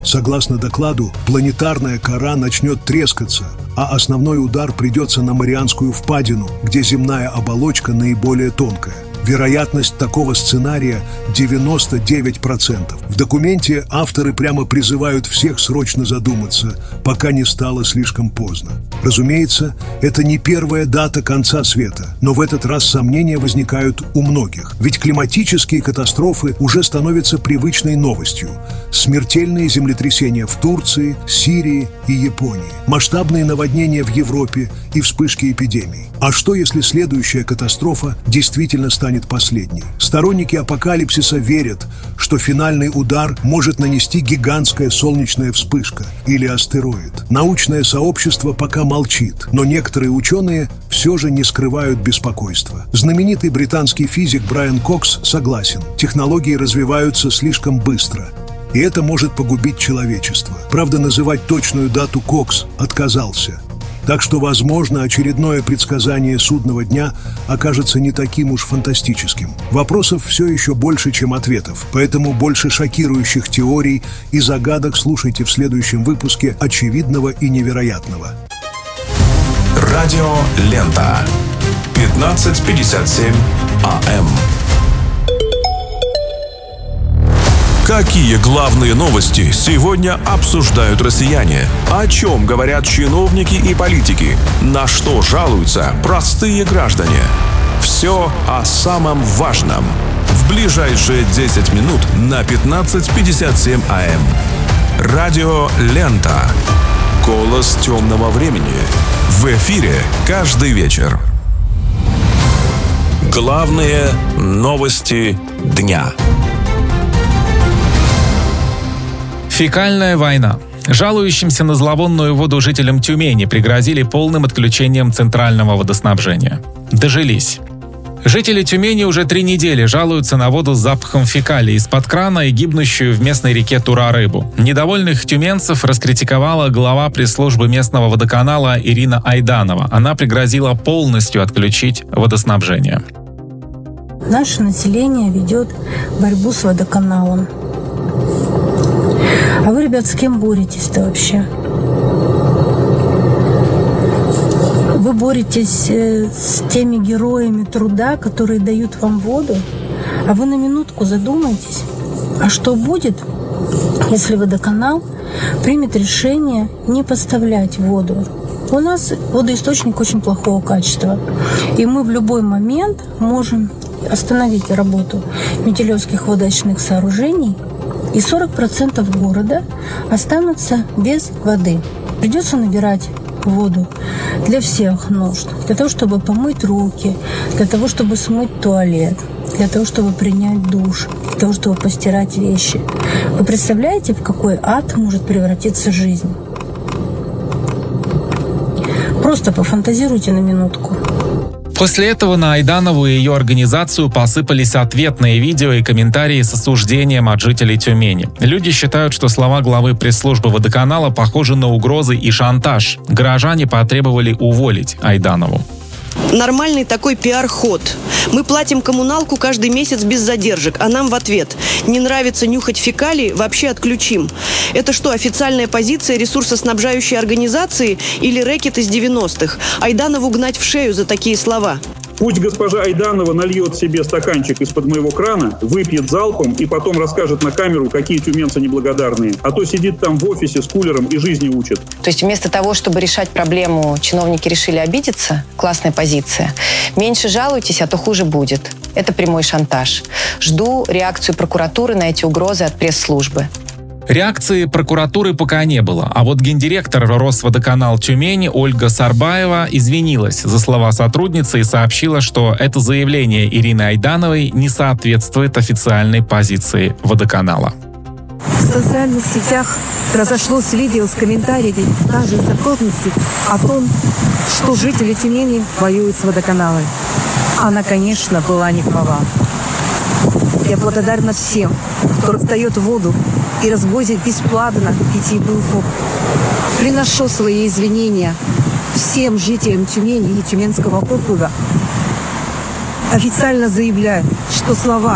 Согласно докладу, планетарная кора начнет трескаться, а основной удар придется на Марианскую впадину, где земная оболочка наиболее тонкая. Вероятность такого сценария 99%. В документе авторы прямо призывают всех срочно задуматься, пока не стало слишком поздно. Разумеется, это не первая дата конца света, но в этот раз сомнения возникают у многих. Ведь климатические катастрофы уже становятся привычной новостью. Смертельные землетрясения в Турции, Сирии и Японии. Масштабные наводнения в Европе и вспышки эпидемий. А что, если следующая катастрофа действительно станет последней? Сторонники апокалипсиса верят, что финальный удар может нанести гигантская солнечная вспышка или астероид. Научное сообщество пока молчит, но некоторые ученые все же не скрывают беспокойства. Знаменитый британский физик Брайан Кокс согласен: технологии развиваются слишком быстро, и это может погубить человечество. Правда, называть точную дату Кокс отказался. Так что, возможно, очередное предсказание судного дня окажется не таким уж фантастическим. Вопросов все еще больше, чем ответов, поэтому больше шокирующих теорий и загадок слушайте в следующем выпуске «Очевидного и невероятного». Радио Лента. 15:57 АМ. Какие главные новости сегодня обсуждают россияне? О чем говорят чиновники и политики? На что жалуются простые граждане? Все о самом важном. В ближайшие 10 минут на 15:57 АМ. Радио Лента. Голос темного времени. В эфире каждый вечер. Главные новости дня. Фекальная война. Жалующимся на зловонную воду жителям Тюмени пригрозили полным отключением центрального водоснабжения. Дожились. Жители Тюмени уже 3 недели жалуются на воду с запахом фекалий из-под крана и гибнущую в местной реке Тура рыбу. Недовольных тюменцев раскритиковала глава пресс-службы местного водоканала Ирина Айданова. Она пригрозила полностью отключить водоснабжение. Наше население ведет борьбу с водоканалом. А вы, ребят, с кем боретесь-то вообще? Вы боретесь с теми героями труда, которые дают вам воду? А вы на минутку задумайтесь, а что будет, если водоканал примет решение не поставлять воду? У нас водоисточник очень плохого качества, и мы в любой момент можем остановить работу Метелевских водоочистных сооружений, и 40% города останутся без воды. Придется набирать воду для всех нужд. Для того, чтобы помыть руки, для того, чтобы смыть туалет, для того, чтобы принять душ, для того, чтобы постирать вещи. Вы представляете, в какой ад может превратиться жизнь? Просто пофантазируйте на минутку. После этого на Айданову и ее организацию посыпались ответные видео и комментарии с осуждением от жителей Тюмени. Люди считают, что слова главы пресс-службы водоканала похожи на угрозы и шантаж. Горожане потребовали уволить Айданову. Нормальный такой пиар-ход. Мы платим коммуналку каждый месяц без задержек, а нам в ответ: не нравится нюхать фекалии, вообще отключим. Это что, официальная позиция ресурсоснабжающей организации или рэкет из 90-х? Айданову гнать в шею за такие слова. Пусть госпожа Айданова нальет себе стаканчик из-под моего крана, выпьет залпом и потом расскажет на камеру, какие тюменцы неблагодарные. А то сидит там в офисе с кулером и жизни учит. То есть вместо того, чтобы решать проблему, чиновники решили обидеться? Классная позиция. Меньше жалуйтесь, а то хуже будет. Это прямой шантаж. Жду реакцию прокуратуры на эти угрозы от пресс-службы. Реакции прокуратуры пока не было, а вот гендиректор Росводоканал Тюмени Ольга Сарбаева извинилась за слова сотрудницы и сообщила, что это заявление Ирины Айдановой не соответствует официальной позиции водоканала. В социальных сетях разошлось видео с комментариями даже сотрудницы о том, что жители Тюмени воюют с водоканалом. Она, конечно, была не права. Я благодарна всем, кто раздает воду и развозит бесплатно питьевую воду. Приношу свои извинения всем жителям Тюмени и Тюменского округа. Официально заявляю, что слова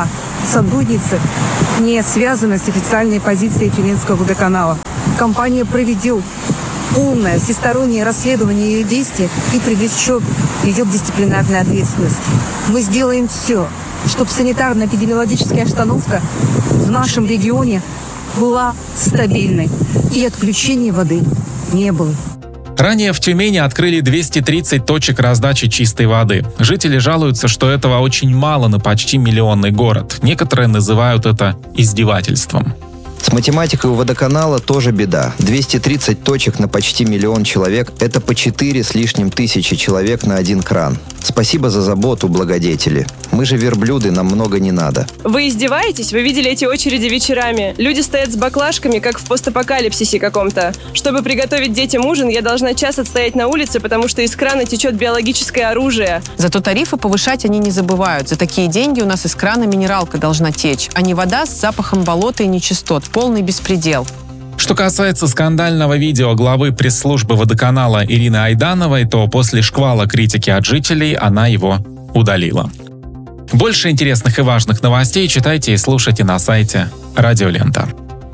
сотрудницы не связаны с официальной позицией Тюменского водоканала. Компания проведет полное всестороннее расследование ее действий и привлечет ее к дисциплинарной ответственности. Мы сделаем все, чтобы санитарно-эпидемиологическая обстановка в нашем регионе была стабильной и отключения воды не было. Ранее в Тюмени открыли 230 точек раздачи чистой воды. Жители жалуются, что этого очень мало на почти миллионный город. Некоторые называют это издевательством. С математикой у водоканала тоже беда. 230 точек на почти миллион человек – это по 4 с лишним тысячи человек на один кран. Спасибо за заботу, благодетели. Мы же верблюды, нам много не надо. Вы издеваетесь? Вы видели эти очереди вечерами? Люди стоят с баклажками, как в постапокалипсисе каком-то. Чтобы приготовить детям ужин, я должна час отстоять на улице, потому что из крана течет биологическое оружие. Зато тарифы повышать они не забывают. За такие деньги у нас из крана минералка должна течь, а не вода с запахом болота и нечистот. Полный беспредел. Что касается скандального видео главы пресс-службы водоканала Ирины Айдановой, то после шквала критики от жителей она его удалила. Больше интересных и важных новостей читайте и слушайте на сайте Радиолента.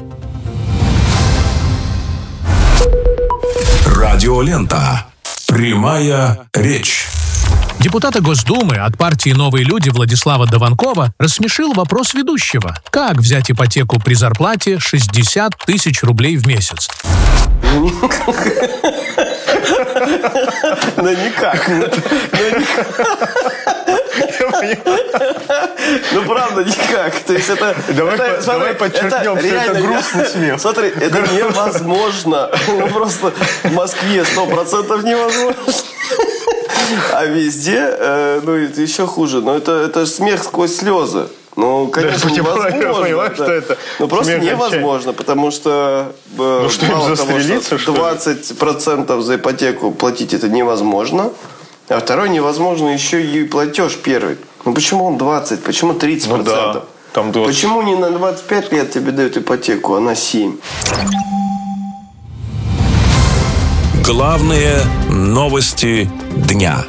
Радиолента. Прямая речь. Депутата Госдумы от партии «Новые люди» Владислава Дованкова рассмешил вопрос ведущего. Как взять ипотеку при зарплате 60 тысяч рублей в месяц? Да никак. Ну правда, никак. То есть это... Давай подчеркнем, что это грустный смех. Смотри, это невозможно. Ну просто в Москве 100% невозможно. А везде, ну, это еще хуже. Но это смех сквозь слезы. Ну, конечно, невозможно. Что это ну, просто невозможно, потому что мало того, что 20% за ипотеку платить это невозможно, а второе невозможно еще и платеж первый. Ну, почему он 20, почему 30%? Ну, да, там 20. Почему не на 25 лет тебе дают ипотеку, а на 7? Главные новости дня.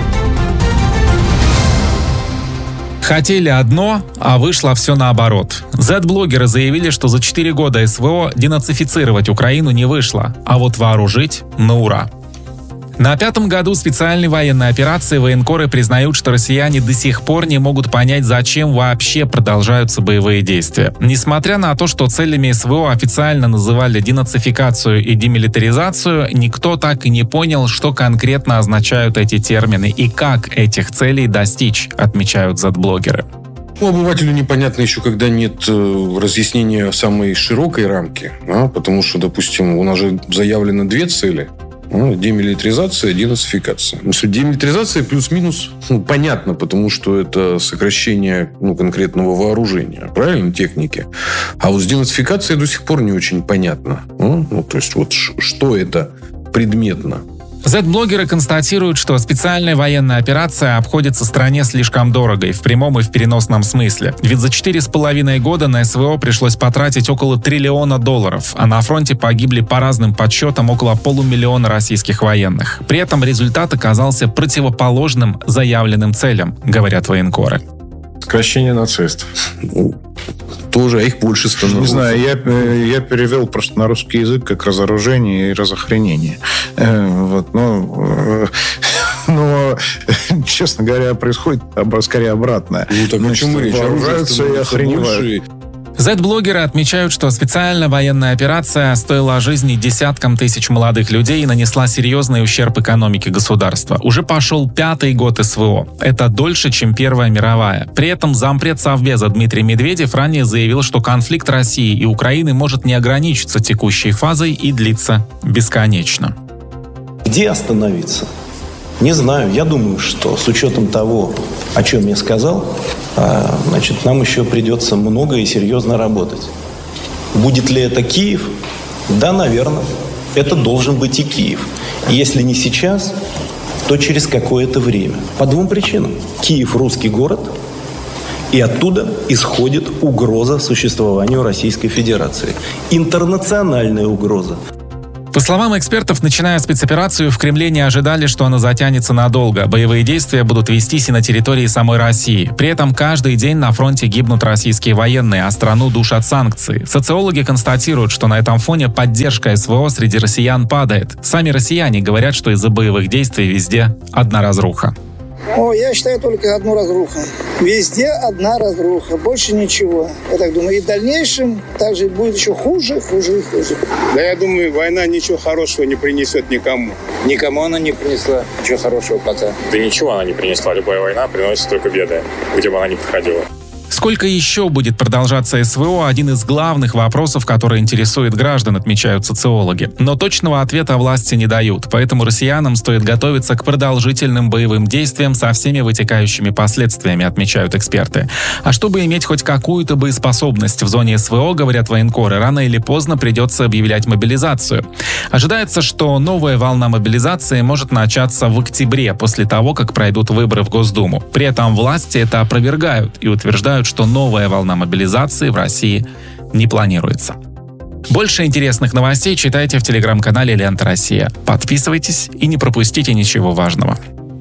Хотели одно, а вышло все наоборот. Z-блогеры заявили, что за 4 года СВО денацифицировать Украину не вышло, а вот вооружить на ура. На 5-м году специальной военной операции военкоры признают, что россияне до сих пор не могут понять, зачем вообще продолжаются боевые действия. Несмотря на то, что целями СВО официально называли денацификацию и демилитаризацию, никто так и не понял, что конкретно означают эти термины и как этих целей достичь, отмечают Z-блогеры. Обывателю непонятно еще, когда нет разъяснения самой широкой рамки, потому что, допустим, у нас же заявлено 2 цели. Демилитаризация, денацификация. Демилитаризация плюс-минус понятно, потому что это сокращение конкретного вооружения, правильно, техники. А вот с денацификацией до сих пор не очень понятно. То есть вот что это предметно. Z-блогеры констатируют, что специальная военная операция обходится стране слишком дорого и в прямом, и в переносном смысле. Ведь за 4,5 года на СВО пришлось потратить около $1 триллиона, а на фронте погибли по разным подсчетам около 500 000 российских военных. При этом результат оказался противоположным заявленным целям, говорят военкоры. Сокращение нацистов. Тоже, а их больше становится. Не знаю, я перевел просто на русский язык как разоружение и разохранение. Но, честно говоря, происходит скорее обратное. Почему речь? Вооружаются и охреневают. Z-блогеры отмечают, что специальная военная операция стоила жизни десяткам тысяч молодых людей и нанесла серьезный ущерб экономике государства. Уже пошел 5-й год СВО. Это дольше, чем Первая мировая. При этом зампред Совбеза Дмитрий Медведев ранее заявил, что конфликт России и Украины может не ограничиться текущей фазой и длиться бесконечно. Где остановиться? Не знаю. Я думаю, что с учетом того, о чем я сказал, нам еще придется много и серьезно работать. Будет ли это Киев? Да, наверное. Это должен быть и Киев. И если не сейчас, то через какое-то время. По 2 причинам. Киев – русский город, и оттуда исходит угроза существованию Российской Федерации. Интернациональная угроза. По словам экспертов, начиная спецоперацию, в Кремле не ожидали, что она затянется надолго. Боевые действия будут вестись и на территории самой России. При этом каждый день на фронте гибнут российские военные, а страну душат санкции. Социологи констатируют, что на этом фоне поддержка СВО среди россиян падает. Сами россияне говорят, что из-за боевых действий везде одна разруха. Я считаю, только одну разруху. Везде одна разруха, больше ничего. Я так думаю, и в дальнейшем также будет еще хуже. Да, я думаю, война ничего хорошего не принесет никому. Никому она не принесла ничего хорошего пока. Да ничего она не принесла. Любая война приносит только беды, где бы она ни проходила. Сколько еще будет продолжаться СВО – один из главных вопросов, который интересует граждан, отмечают социологи. Но точного ответа власти не дают, поэтому россиянам стоит готовиться к продолжительным боевым действиям со всеми вытекающими последствиями, отмечают эксперты. А чтобы иметь хоть какую-то боеспособность в зоне СВО, говорят военкоры, рано или поздно придется объявлять мобилизацию. Ожидается, что новая волна мобилизации может начаться в октябре, после того, как пройдут выборы в Госдуму. При этом власти это опровергают и утверждают, что новая волна мобилизации в России не планируется. Больше интересных новостей читайте в телеграм-канале «Лента Россия». Подписывайтесь и не пропустите ничего важного.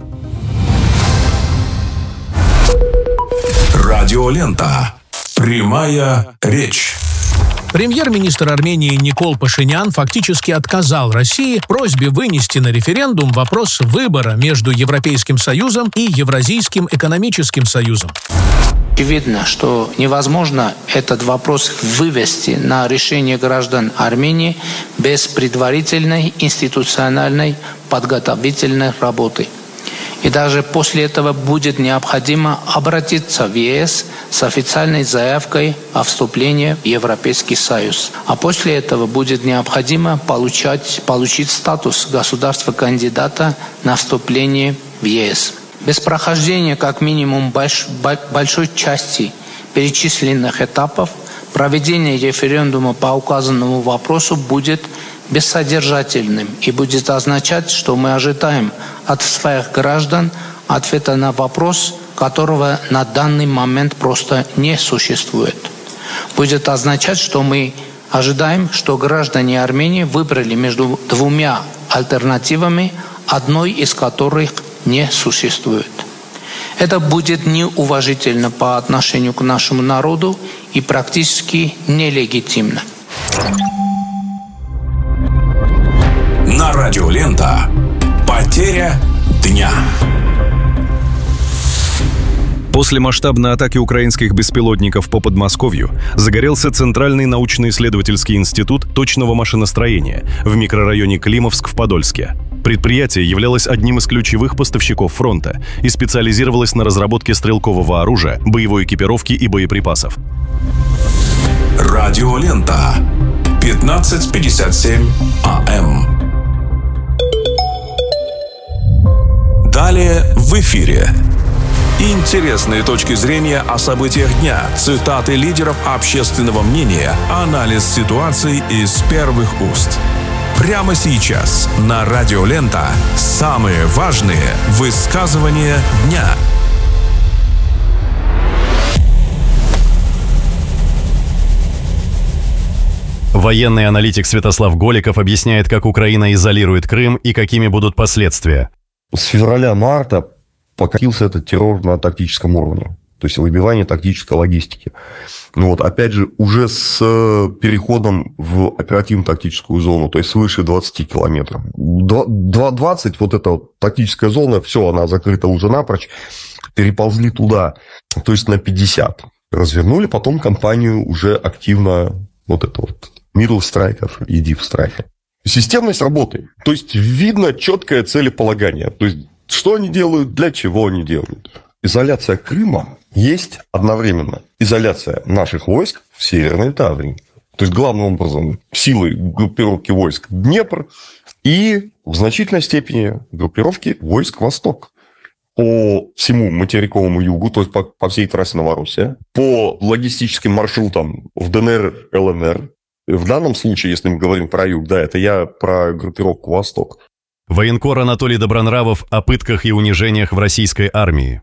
Радиолента. Прямая речь. Премьер-министр Армении Никол Пашинян фактически отказал России в просьбе вынести на референдум вопрос выбора между Европейским Союзом и Евразийским экономическим союзом. Видно, что невозможно этот вопрос вывести на решение граждан Армении без предварительной институциональной подготовительной работы. И даже после этого будет необходимо обратиться в ЕС с официальной заявкой о вступлении в Европейский Союз. А после этого будет необходимо получить статус государства-кандидата на вступление в ЕС. Без прохождения как минимум большой части перечисленных этапов проведение референдума по указанному вопросу будет бессодержательным и будет означать, что мы ожидаем от своих граждан ответа на вопрос, которого на данный момент просто не существует. Будет означать, что мы ожидаем, что граждане Армении выбрали между двумя альтернативами, одной из которых не существует. Это будет неуважительно по отношению к нашему народу и практически нелегитимно. На Радиолента. Потеря дня. После масштабной атаки украинских беспилотников по Подмосковью загорелся Центральный научно-исследовательский институт точного машиностроения в микрорайоне Климовск в Подольске. Предприятие являлось одним из ключевых поставщиков фронта и специализировалось на разработке стрелкового оружия, боевой экипировки и боеприпасов. Радиолента. 15:57 АМ. Далее в эфире. Интересные точки зрения о событиях дня, цитаты лидеров общественного мнения, анализ ситуации из первых уст. Прямо сейчас на Радиолента самые важные высказывания дня. Военный аналитик Святослав Голиков объясняет, как Украина изолирует Крым и какими будут последствия. С февраля-марта покатился этот террор на тактическом уровне. То есть выбивание тактической логистики. Опять же, уже с переходом в оперативно-тактическую зону, то есть свыше 20 километров. 20, эта тактическая зона, все, она закрыта уже напрочь, переползли туда, то есть на 50. Развернули потом кампанию уже активно, middle страйков и deep страйков. Системность работы. То есть видно четкое целеполагание. То есть что они делают, для чего они делают. Изоляция Крыма есть одновременно изоляция наших войск в Северной Таврии. То есть, главным образом, силы группировки войск Днепр и в значительной степени группировки войск Восток. По всему материковому югу, то есть по всей трассе Новороссия, по логистическим маршрутам в ДНР, ЛНР. В данном случае, если мы говорим про юг, это я про группировку Восток. Военкор Анатолий Добронравов о пытках и унижениях в российской армии.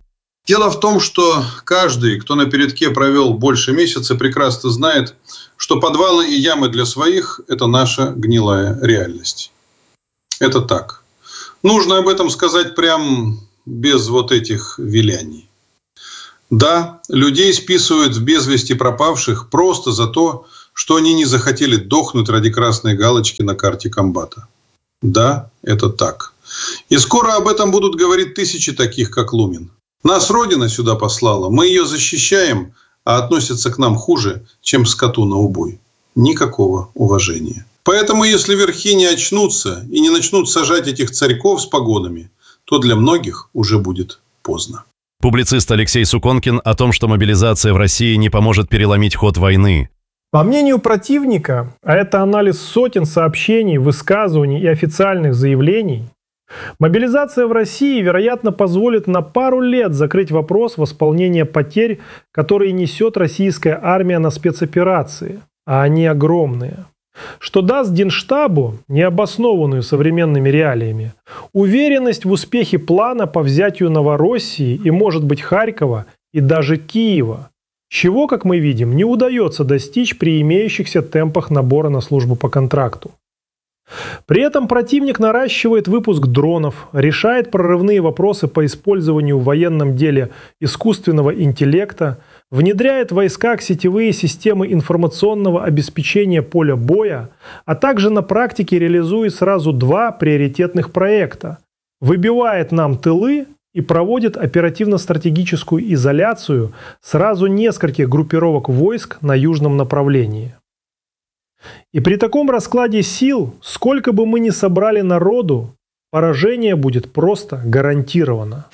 Дело в том, что каждый, кто на передке провел больше месяца, прекрасно знает, что подвалы и ямы для своих – это наша гнилая реальность. Это так. Нужно об этом сказать прям без вот этих виляний. Да, людей списывают в без вести пропавших просто за то, что они не захотели дохнуть ради красной галочки на карте комбата. Да, это так. И скоро об этом будут говорить тысячи таких, как Лумин. Нас Родина сюда послала, мы ее защищаем, а относятся к нам хуже, чем скоту на убой. Никакого уважения. Поэтому, если верхи не очнутся и не начнут сажать этих царьков с погонами, то для многих уже будет поздно. Публицист Алексей Суконкин о том, что мобилизация в России не поможет переломить ход войны. По мнению противника, а это анализ сотен сообщений, высказываний и официальных заявлений, мобилизация в России, вероятно, позволит на пару лет закрыть вопрос восполнения потерь, которые несет российская армия на спецоперации, а они огромные. Что даст Генштабу, необоснованную современными реалиями, уверенность в успехе плана по взятию Новороссии и, может быть, Харькова и даже Киева, чего, как мы видим, не удается достичь при имеющихся темпах набора на службу по контракту. При этом противник наращивает выпуск дронов, решает прорывные вопросы по использованию в военном деле искусственного интеллекта, внедряет в войска сетевые системы информационного обеспечения поля боя, а также на практике реализует сразу 2 приоритетных проекта. Выбивает нам тылы и проводит оперативно-стратегическую изоляцию сразу нескольких группировок войск на южном направлении. И при таком раскладе сил, сколько бы мы ни собрали народу, поражение будет просто гарантировано.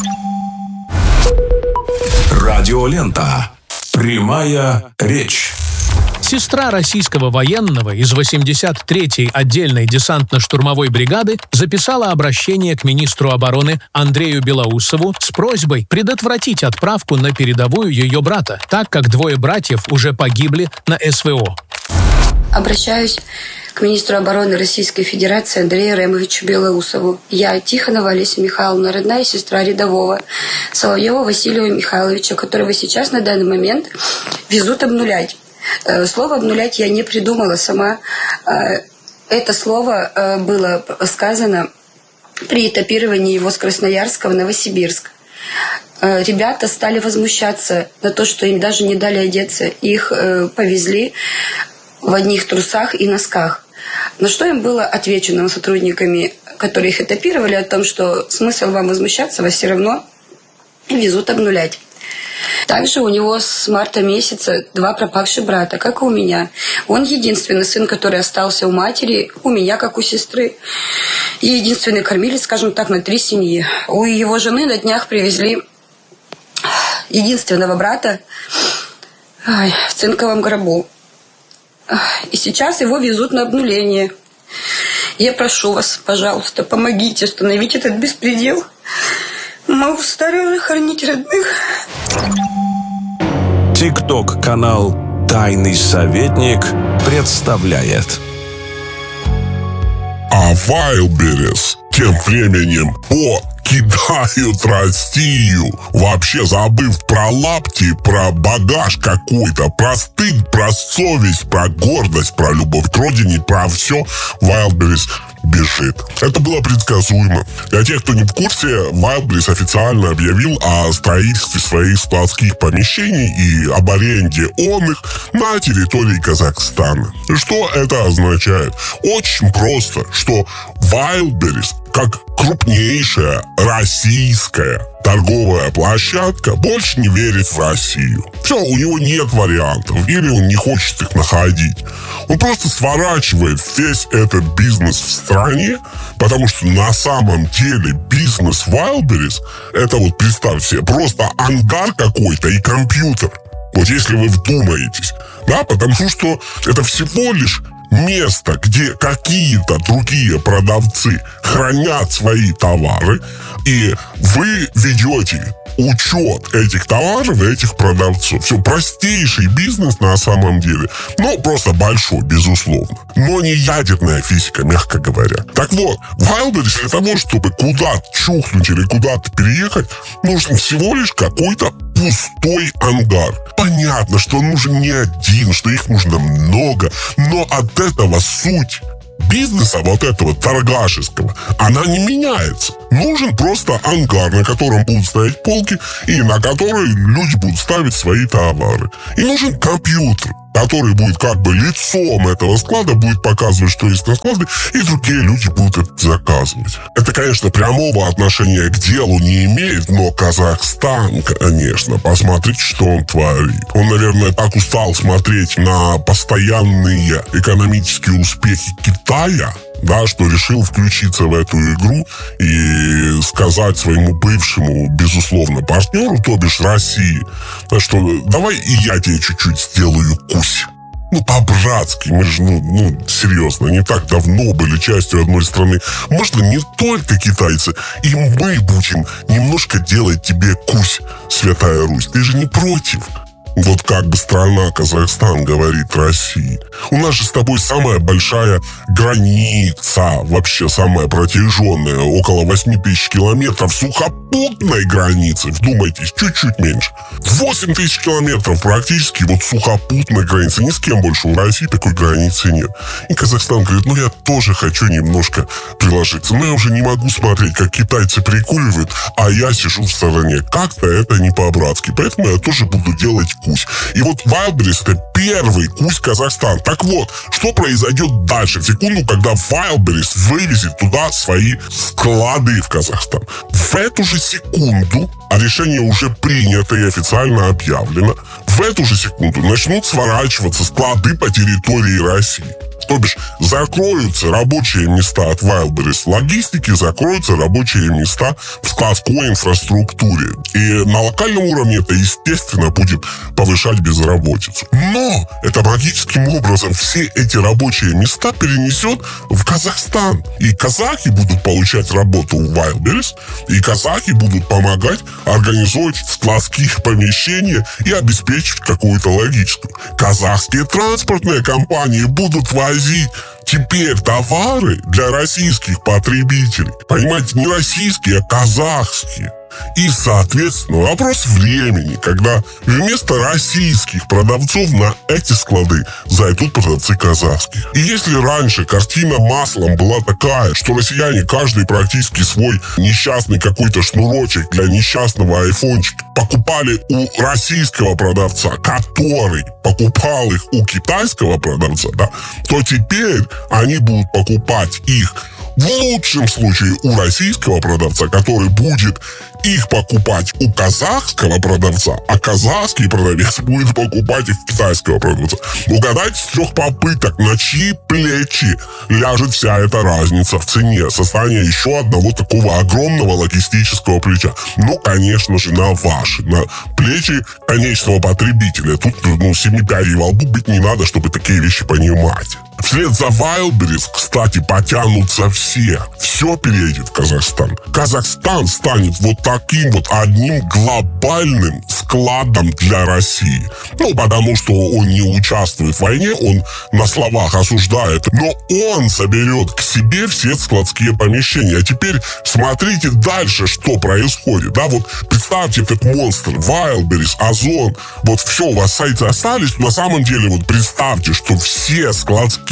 Радиолента. Прямая речь. Сестра российского военного из 83-й отдельной десантно-штурмовой бригады записала обращение к министру обороны Андрею Белоусову с просьбой предотвратить отправку на передовую ее брата, так как 2 братьев уже погибли на СВО. Обращаюсь к министру обороны Российской Федерации Андрею Ремовичу Белоусову. Я, Тихонова Олеся Михайловна, родная сестра рядового Соловьева Василия Михайловича, которого сейчас на данный момент везут обнулять. Слово «обнулять» я не придумала сама. Это слово было сказано при этапировании его с Красноярска в Новосибирск. Ребята стали возмущаться на то, что им даже не дали одеться. Их повезли в одних трусах и носках. На что им было отвечено сотрудниками, которые их этапировали, о том, что смысл вам возмущаться, вас все равно везут обнулять. Также у него с марта месяца 2 пропавших брата, как и у меня. Он единственный сын, который остался у матери, у меня, как у сестры. И единственный кормилец, скажем так, на 3 семьи. У его жены на днях привезли единственного брата в цинковом гробу. И сейчас его везут на обнуление. Я прошу вас, пожалуйста, помогите остановить этот беспредел. Мы устали уже хоронить родных. ТикТок-канал «Тайный советник» представляет. А Wildberries тем временем покидают Россию, вообще забыв про лапти, про багаж какой-то, про стыд, про совесть, про гордость, про любовь к родине, про все. Wildberries бежит. Это было предсказуемо. Для тех, кто не в курсе, Wildberries официально объявил о строительстве своих складских помещений и об аренде их на территории Казахстана. Что это означает? Очень просто, что Wildberries, как крупнейшая российская торговая площадка, больше не верит в Россию. Все, у него нет вариантов, или он не хочет их находить. Он просто сворачивает весь этот бизнес в стране, потому что на самом деле бизнес Wildberries — это вот, представьте себе, просто ангар какой-то и компьютер. Вот если вы вдумаетесь, да, потому что это всего лишь место, где какие-то другие продавцы хранят свои товары, и вы ведете учет этих товаров и этих продавцов. Все, простейший бизнес на самом деле. Ну, просто большой, безусловно. Но не ядерная физика, мягко говоря. Так вот, Wildberries для того, чтобы куда-то чухнуть или куда-то переехать, нужен всего лишь какой-то пустой ангар. Понятно, что он нужен не один, что их нужно много, но от этого суть бизнеса вот этого торгашеского, она не меняется. Нужен просто ангар, на котором будут стоять полки и на который люди будут ставить свои товары. И нужен компьютер, который будет как бы лицом этого склада, будет показывать, что есть на складе, и другие люди будут это заказывать. Это, конечно, прямого отношения к делу не имеет, но Казахстан, конечно, посмотрите, что он творит. Он, наверное, так устал смотреть на постоянные экономические успехи Китая, да, что решил включиться в эту игру и сказать своему бывшему, безусловно, партнеру, то бишь России, что давай и я тебе чуть-чуть сделаю кусь. Ну, по-братски, мы же, серьезно, не так давно были частью одной страны. Можно не только китайцы, и мы будем немножко делать тебе кусь, Святая Русь. Ты же не против? Вот как бы страна Казахстан говорит России. У нас же с тобой самая большая граница, вообще самая протяженная, около 8 тысяч километров сухопутной границы. Вдумайтесь, чуть-чуть меньше. 8 тысяч километров практически вот сухопутной границы. Ни с кем больше у России такой границы нет. И Казахстан говорит, я тоже хочу немножко приложиться. Но я уже не могу смотреть, как китайцы прикуривают, а я сижу в стороне. Как-то это не по-братски. Поэтому я тоже буду делать кусь. И вот Wildberries — это первый кусь Казахстан. Так вот, что произойдет дальше? В секунду, когда Wildberries вывезет туда свои склады в Казахстан. В эту же секунду, а решение уже принято и официально объявлено, в эту же секунду начнут сворачиваться склады по территории России. То бишь, закроются рабочие места от Wildberries в логистике, закроются рабочие места в складской инфраструктуре. И на локальном уровне это, естественно, будет повышать безработицу. Но это магическим образом все эти рабочие места перенесет в Казахстан. И казахи будут получать работу у Wildberries, и казахи будут помогать организовать складские помещения и обеспечить какую-то логистику. Казахские транспортные компании будут возить теперь товары для российских потребителей. Понимаете, не российские, а казахские. И, соответственно, вопрос времени, когда вместо российских продавцов на эти склады зайдут продавцы казахских. И если раньше картина маслом была такая, что россияне каждый практически свой несчастный какой-то шнурочек для несчастного айфончика покупали у российского продавца, который покупал их у китайского продавца, да, то теперь они будут покупать их в лучшем случае у российского продавца, который будет их покупать у казахского продавца, а казахский продавец будет покупать их у китайского продавца. Угадайте с 3 попыток, на чьи плечи ляжет вся эта разница в цене, состояние еще одного такого огромного логистического плеча. Конечно же, на ваши, на плечи конечного потребителя. Тут, 7 пядей во лбу быть не надо, чтобы такие вещи понимать. Вслед за Wildberries, кстати, потянутся все. Все переедет в Казахстан. Казахстан станет вот таким вот одним глобальным складом для России. Потому что он не участвует в войне, он на словах осуждает, но он соберет к себе все складские помещения. А теперь смотрите дальше, что происходит. Да, вот представьте этот монстр, Wildberries, Озон, вот все, у вас сайты остались, на самом деле вот представьте, что все складские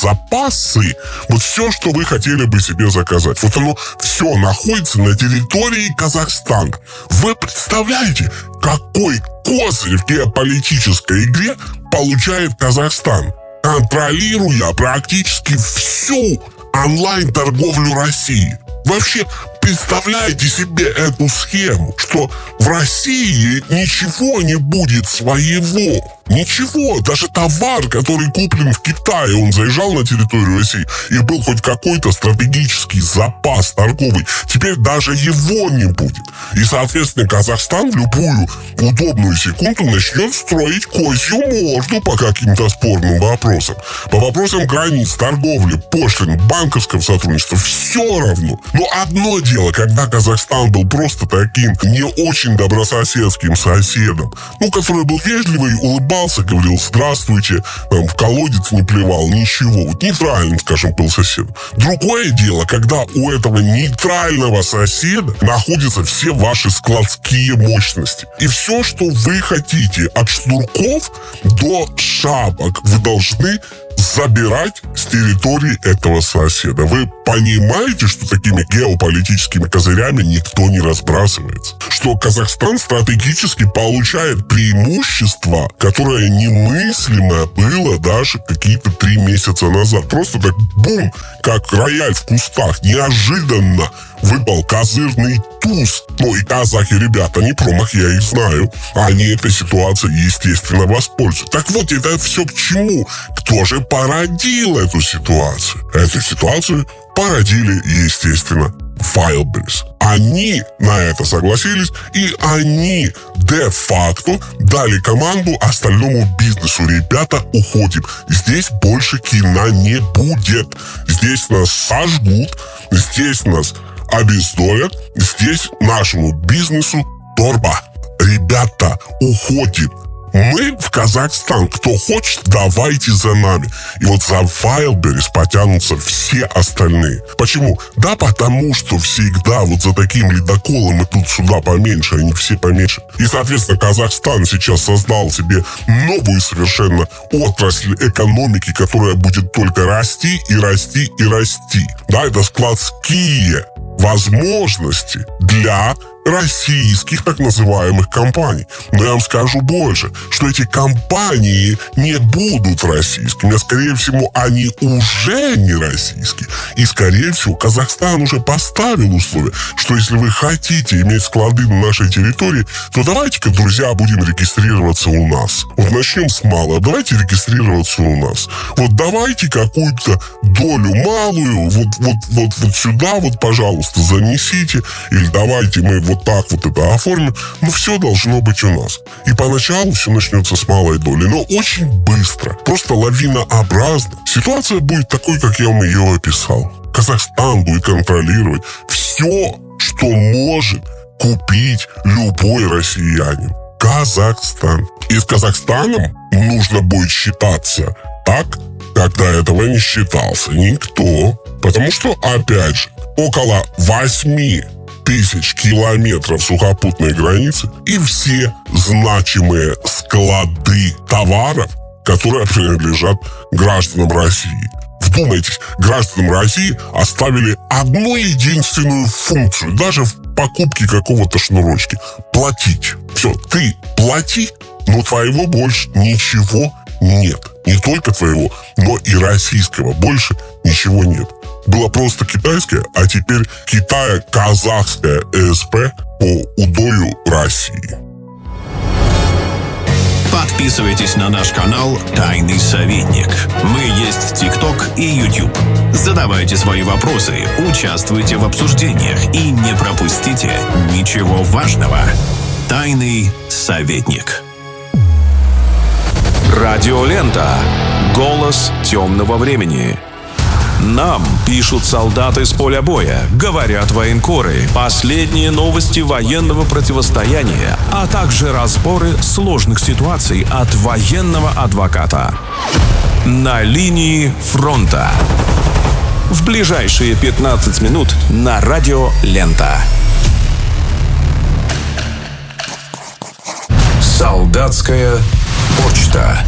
запасы, вот все, что вы хотели бы себе заказать, вот оно все находится на территории Казахстана. Вы представляете, какой козырь в геополитической игре получает Казахстан, контролируя практически всю онлайн-торговлю России? Вообще, представляете себе эту схему, что в России ничего не будет своего. Ничего, даже товар, который куплен в Китае, он заезжал на территорию России, и был хоть какой-то стратегический запас торговый, теперь даже его не будет. И, соответственно, Казахстан в любую удобную секунду начнет строить козью морду по каким-то спорным вопросам. По вопросам границ, торговли, пошлин, банковского сотрудничества, все равно. Но одно дело, когда Казахстан был просто таким не очень добрососедским соседом, который был вежливый, улыбался, говорил «здравствуйте», в колодец не плевал, ничего. Вот нейтральным, скажем, был соседом. Другое дело, когда у этого нейтрального соседа находятся все ваши складские мощности. И все, что вы хотите, от шнурков до шапок, вы должны забирать с территории этого соседа. Вы понимаете, что такими геополитическими козырями никто не разбрасывается? Что Казахстан стратегически получает преимущество, которое немыслимо было даже какие-то 3 месяца назад. Просто так бум, как рояль в кустах, неожиданно выпал козырный туз. И казахи, ребята, не промах, я их знаю. Они этой ситуацией, естественно, воспользуются. Так вот, это все к чему? Кто же породил эту ситуацию? Эту ситуацию породили, естественно, Wildberries. Они на это согласились, и они де-факто дали команду остальному бизнесу. Ребята, уходим. Здесь больше кино не будет. Здесь нас сожгут, здесь нас обездолят, здесь нашему бизнесу торба. Ребята, уходим. Мы в Казахстан. Кто хочет, давайте за нами. И вот за Wildberries потянутся все остальные. Почему? Да потому что всегда вот за таким ледоколом и тут сюда поменьше, они все поменьше. И, соответственно, Казахстан сейчас создал себе новую совершенно отрасль экономики, которая будет только расти и расти и расти. Да, это складские возможности для российских так называемых компаний. Но я вам скажу больше, что эти компании не будут российскими, а скорее всего они уже не российские. И скорее всего Казахстан уже поставил условие, что если вы хотите иметь склады на нашей территории, то давайте-ка, друзья, будем регистрироваться у нас. Вот начнем с малого, давайте регистрироваться у нас. Вот давайте какую-то долю малую вот сюда вот, пожалуйста, занесите, или давайте мы вот так вот это оформим, все должно быть у нас. И поначалу все начнется с малой доли, но очень быстро, просто лавинообразно. Ситуация будет такой, как я вам ее описал. Казахстан будет контролировать все, что может купить любой россиянин. Казахстан. И с Казахстаном нужно будет считаться так, как до этого не считался никто. Потому что, опять же, около 8 тысяч километров сухопутной границы и все значимые склады товаров, которые принадлежат гражданам России. Вдумайтесь, гражданам России оставили одну единственную функцию, даже в покупке какого-то шнурочки – платить. Все, ты плати, но твоего больше ничего нет. Не только твоего, но и российского больше ничего нет. Было просто китайское, а теперь Китая-казахское ЭСП по удою России. Подписывайтесь на наш канал «Тайный советник». Мы есть в ТикТок и YouTube. Задавайте свои вопросы, участвуйте в обсуждениях и не пропустите ничего важного. «Тайный советник». Радиолента. Голос темного времени. Нам пишут солдаты с поля боя, говорят военкоры, последние новости военного противостояния, а также разборы сложных ситуаций от военного адвоката. На линии фронта. В ближайшие 15 минут на Радио Лента. Солдатская почта.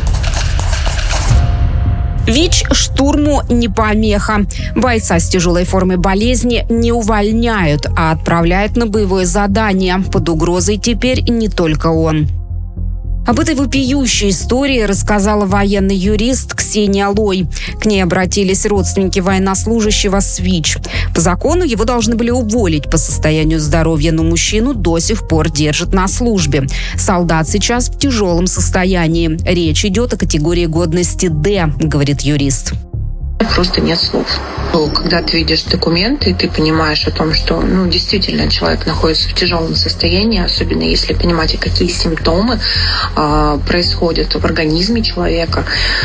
ВИЧ штурму не помеха. Бойца с тяжелой формой болезни не увольняют, а отправляют на боевое задание. Под угрозой теперь не только он. Об этой вопиющей истории рассказала военный юрист Ксения Лой. К ней обратились родственники военнослужащего СВИЧ. По закону его должны были уволить по состоянию здоровья, но мужчину до сих пор держат на службе. Солдат сейчас в тяжелом состоянии. Речь идет о категории годности «Д», говорит юрист. Просто нет слов. Когда ты видишь документы, ты понимаешь о том, что действительно человек находится в тяжелом состоянии, особенно если понимаете, какие симптомы происходят в организме человека,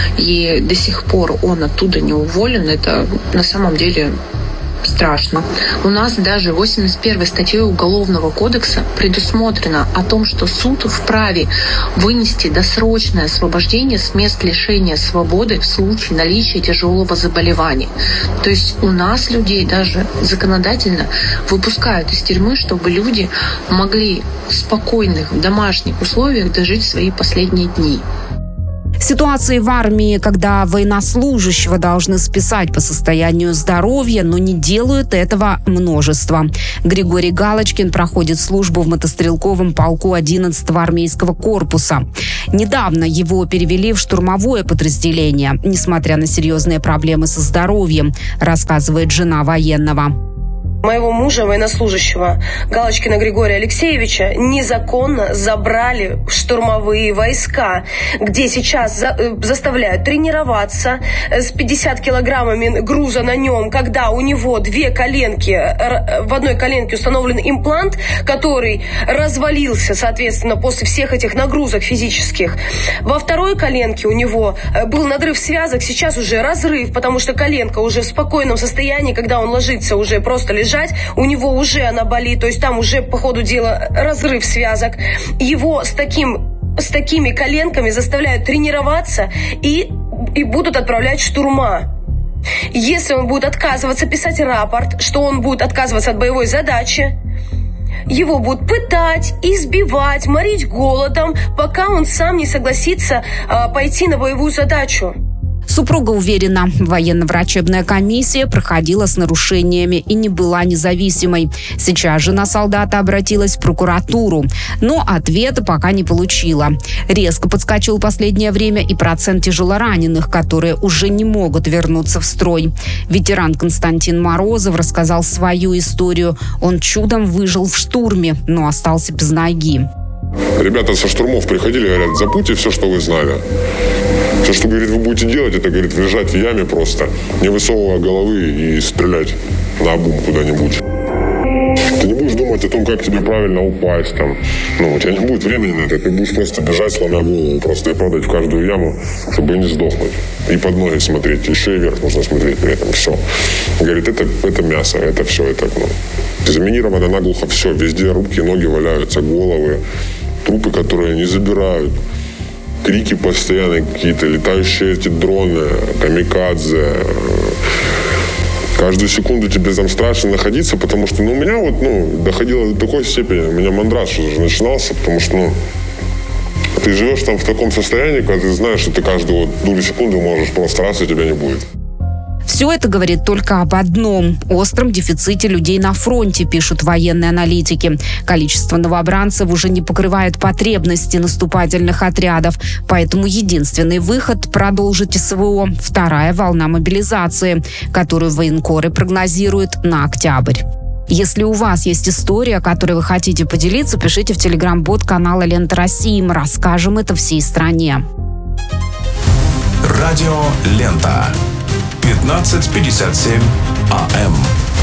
и до сих пор он оттуда не уволен, это на самом деле страшно. У нас даже 81 статьей Уголовного кодекса предусмотрено о том, что суд вправе вынести досрочное освобождение с мест лишения свободы в случае наличия тяжелого заболевания. То есть у нас людей даже законодательно выпускают из тюрьмы, чтобы люди могли в спокойных домашних условиях дожить свои последние дни. Ситуации в армии, когда военнослужащего должны списать по состоянию здоровья, но не делают этого множество. Григорий Галочкин проходит службу в мотострелковом полку 11-го армейского корпуса. Недавно его перевели в штурмовое подразделение, несмотря на серьезные проблемы со здоровьем, рассказывает жена военного. Моего мужа, военнослужащего Галочкина Григория Алексеевича, незаконно забрали в штурмовые войска, где сейчас заставляют тренироваться с 50 килограммами груза на нем, когда у него две коленки, в одной коленке установлен имплант, который развалился, соответственно, после всех этих нагрузок физических. Во второй коленке у него был надрыв связок, сейчас уже разрыв, потому что коленка уже в спокойном состоянии, когда он ложится уже просто лежать, у него уже она болит, то есть там уже по ходу дела разрыв связок. Его с такими коленками заставляют тренироваться и будут отправлять в штурма. Если он будет отказываться писать рапорт, что он будет отказываться от боевой задачи, его будут пытать, избивать, морить голодом, пока он сам не согласится пойти на боевую задачу. Супруга уверена, военно-врачебная комиссия проходила с нарушениями и не была независимой. Сейчас жена солдата обратилась в прокуратуру, но ответа пока не получила. Резко подскочил в последнее время и процент тяжелораненых, которые уже не могут вернуться в строй. Ветеран Константин Морозов рассказал свою историю. Он чудом выжил в штурме, но остался без ноги. Ребята со штурмов приходили, говорят, забудьте все, что вы знали. Все, что, говорит, вы будете делать, это, говорит, лежать в яме просто, не высовывая головы и стрелять наобум куда-нибудь. Ты не будешь думать о том, как тебе правильно упасть там. У тебя не будет времени на это. Ты будешь просто бежать, сломя голову, просто и падать в каждую яму, чтобы не сдохнуть. И под ноги смотреть, и шею вверх нужно смотреть при этом. Все. Говорит, это мясо, это все, это заминировано наглухо все. Везде руки, ноги валяются, головы, трупы, которые не забирают. Крики постоянные какие-то, летающие эти дроны, камикадзе. Каждую секунду тебе там страшно находиться, потому что у меня доходило до такой степени, у меня мандраж уже начинался, потому что ты живешь там в таком состоянии, когда ты знаешь, что ты каждую долю секунды можешь просто раз, и тебя не будет. Все это говорит только об одном – остром дефиците людей на фронте, пишут военные аналитики. Количество новобранцев уже не покрывает потребности наступательных отрядов, поэтому единственный выход – продолжить СВО – вторая волна мобилизации, которую военкоры прогнозируют на октябрь. Если у вас есть история, которой вы хотите поделиться, пишите в телеграм-бот канала «Лента России». Мы расскажем это всей стране. Радио «Лента». 15:57 АМ.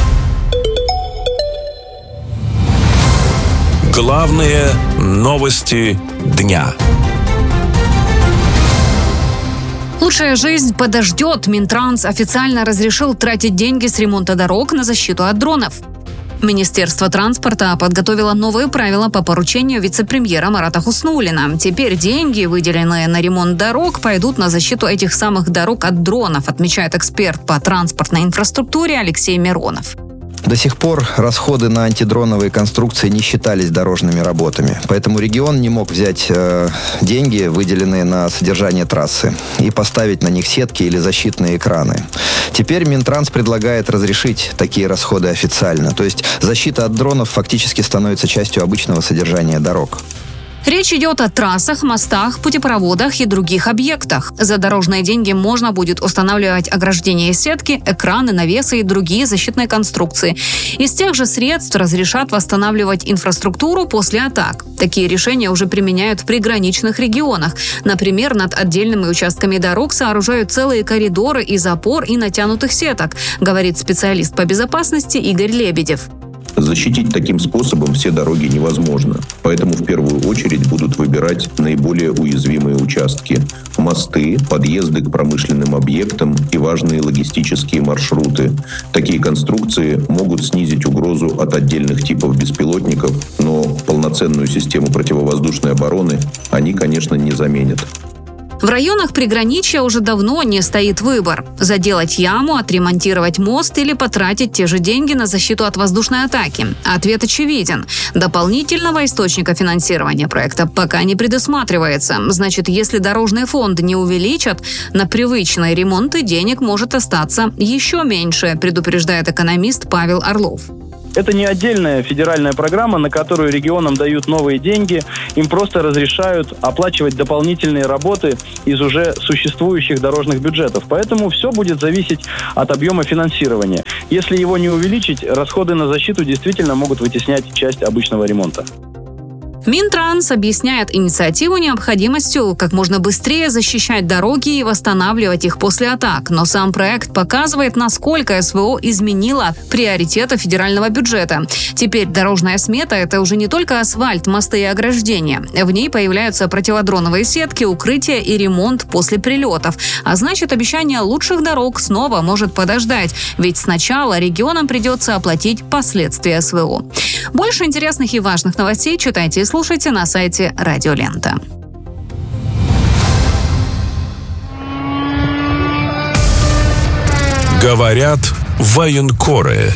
Главные новости дня. Лучшая жизнь подождет. Минтранс официально разрешил тратить деньги с ремонта дорог на защиту от дронов. Министерство транспорта подготовило новые правила по поручению вице-премьера Марата Хуснуллина. Теперь деньги, выделенные на ремонт дорог, пойдут на защиту этих самых дорог от дронов, отмечает эксперт по транспортной инфраструктуре Алексей Миронов. До сих пор расходы на антидроновые конструкции не считались дорожными работами, поэтому регион не мог взять деньги, выделенные на содержание трассы, и поставить на них сетки или защитные экраны. Теперь Минтранс предлагает разрешить такие расходы официально, то есть защита от дронов фактически становится частью обычного содержания дорог. Речь идет о трассах, мостах, путепроводах и других объектах. За дорожные деньги можно будет устанавливать ограждения и сетки, экраны, навесы и другие защитные конструкции. Из тех же средств разрешат восстанавливать инфраструктуру после атак. Такие решения уже применяют в приграничных регионах. Например, над отдельными участками дорог сооружают целые коридоры из опор и натянутых сеток, говорит специалист по безопасности Игорь Лебедев. Защитить таким способом все дороги невозможно, поэтому в первую очередь будут выбирать наиболее уязвимые участки – мосты, подъезды к промышленным объектам и важные логистические маршруты. Такие конструкции могут снизить угрозу от отдельных типов беспилотников, но полноценную систему противовоздушной обороны они, конечно, не заменят. В районах приграничья уже давно не стоит выбор – заделать яму, отремонтировать мост или потратить те же деньги на защиту от воздушной атаки. Ответ очевиден. Дополнительного источника финансирования проекта пока не предусматривается. Значит, если дорожный фонд не увеличат, на привычные ремонты денег может остаться еще меньше, предупреждает экономист Павел Орлов. Это не отдельная федеральная программа, на которую регионам дают новые деньги. Им просто разрешают оплачивать дополнительные работы из уже существующих дорожных бюджетов. Поэтому все будет зависеть от объема финансирования. Если его не увеличить, расходы на защиту действительно могут вытеснять часть обычного ремонта. Минтранс объясняет инициативу необходимостью как можно быстрее защищать дороги и восстанавливать их после атак. Но сам проект показывает, насколько СВО изменило приоритеты федерального бюджета. Теперь дорожная смета – это уже не только асфальт, мосты и ограждения. В ней появляются противодроновые сетки, укрытия и ремонт после прилетов. А значит, обещание лучших дорог снова может подождать. Ведь сначала регионам придется оплатить последствия СВО. Больше интересных и важных новостей читайте и слушайте на сайте Радио Лента. Говорят военкоры.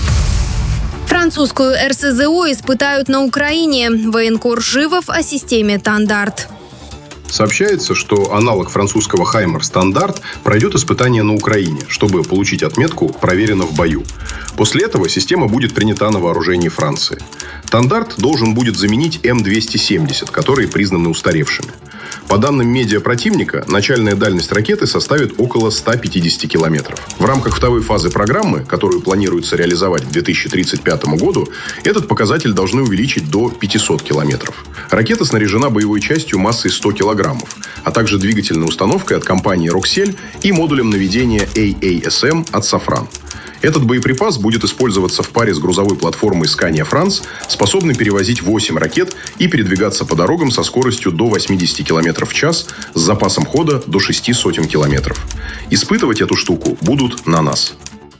Французскую РСЗО испытают на Украине. Военкор Живов о системе «Тандарт». Сообщается, что аналог французского «Хаймер Стандарт» пройдет испытание на Украине, чтобы получить отметку «Проверено в бою». После этого система будет принята на вооружении Франции. «Тандарт» должен будет заменить М-270, которые признаны устаревшими. По данным медиа противника, начальная дальность ракеты составит около 150 километров. В рамках второй фазы программы, которую планируется реализовать к 2035 году, этот показатель должны увеличить до 500 километров. Ракета снаряжена боевой частью массой 100 килограммов, а также двигательной установкой от компании «Роксель» и модулем наведения AASM от «Сафран». Этот боеприпас будет использоваться в паре с грузовой платформой Scania France, способной перевозить 8 ракет и передвигаться по дорогам со скоростью до 80 км в час с запасом хода до 600 километров. Испытывать эту штуку будут на нас.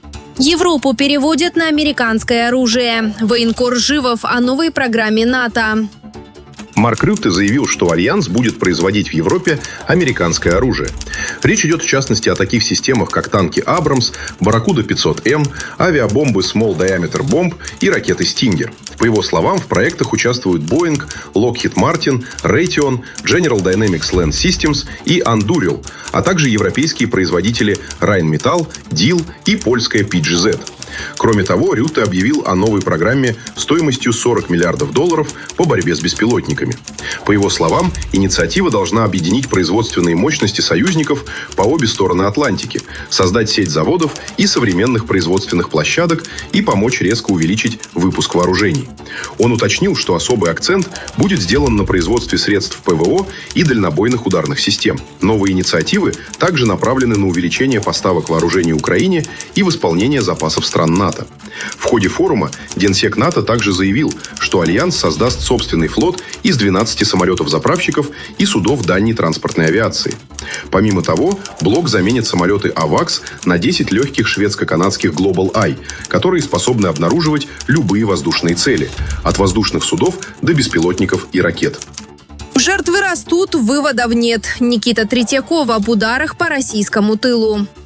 Европу переводят на американское оружие. Военкор Живов о новой программе НАТО. Марк Рютте заявил, что Альянс будет производить в Европе американское оружие. Речь идет, в частности, о таких системах, как танки «Абрамс», «Барракуда 500М», авиабомбы «Small Diameter Bomb» и ракеты «Стингер». По его словам, в проектах участвуют Boeing, Lockheed Martin, Raytheon, General Dynamics Land Systems и Anduril, а также европейские производители Rheinmetall, DIL и польская PGZ. Кроме того, Рютте объявил о новой программе стоимостью $40 миллиардов по борьбе с беспилотниками. По его словам, инициатива должна объединить производственные мощности союзников по обе стороны Атлантики, создать сеть заводов и современных производственных площадок и помочь резко увеличить выпуск вооружений. Он уточнил, что особый акцент будет сделан на производстве средств ПВО и дальнобойных ударных систем. Новые инициативы также направлены на увеличение поставок вооружений Украине и восполнение запасов стран НАТО. В ходе форума генсек НАТО также заявил, что Альянс создаст собственный флот из 12 самолетов-заправщиков и судов дальней транспортной авиации. Помимо того, блок заменит самолеты «Авакс» на 10 легких шведско-канадских Global Eye, которые способны обнаруживать любые воздушные цели, от воздушных судов до беспилотников и ракет. Жертвы растут, выводов нет. Никита Третьяков об ударах по российскому тылу.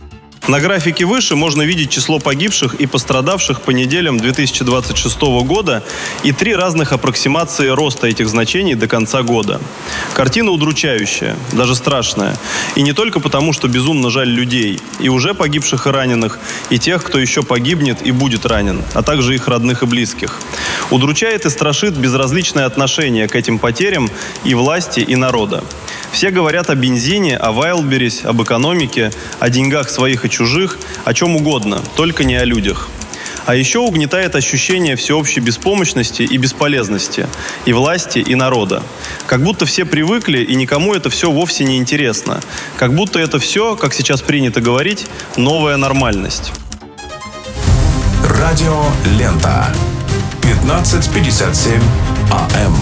На графике выше можно видеть число погибших и пострадавших по неделям 2026 года и 3 разных аппроксимации роста этих значений до конца года. Картина удручающая, даже страшная. И не только потому, что безумно жаль людей, и уже погибших и раненых, и тех, кто еще погибнет и будет ранен, а также их родных и близких. Удручает и страшит безразличное отношение к этим потерям и власти, и народа. Все говорят о бензине, о Wildberries, об экономике, о деньгах своих и чужих, о чем угодно, только не о людях. А еще угнетает ощущение всеобщей беспомощности и бесполезности и власти, и народа. Как будто все привыкли, и никому это все вовсе не интересно. Как будто это все, как сейчас принято говорить, новая нормальность. Радио Лента. 15:57 АМ.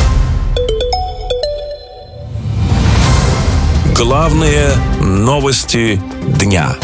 Главные новости дня.